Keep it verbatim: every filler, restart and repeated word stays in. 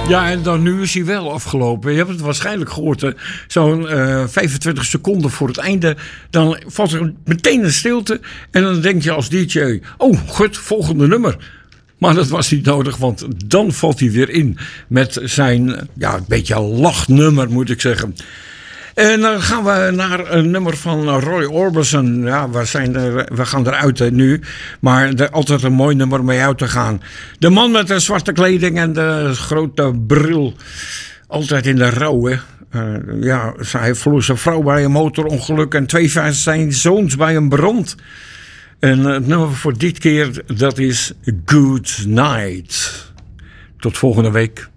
Ja, en dan nu is hij wel afgelopen. Je hebt het waarschijnlijk gehoord. Zo'n uh, vijfentwintig seconden voor het einde. Dan valt er meteen een stilte. En dan denk je als D J... Oh, goed, volgende nummer. Maar dat was niet nodig, want dan valt hij weer in. Met zijn, ja, een beetje lachnummer, moet ik zeggen. En dan gaan we naar een nummer van Roy Orbison. Ja, we, zijn er, we gaan eruit nu. Maar er altijd een mooi nummer mee uit te gaan. De man met de zwarte kleding en de grote bril. Altijd in de rouw, hè. Uh, ja, hij verloor zijn vrouw bij een motorongeluk. En twee van zijn zoons bij een brand. En het nummer voor dit keer, dat is Good Night. Tot volgende week.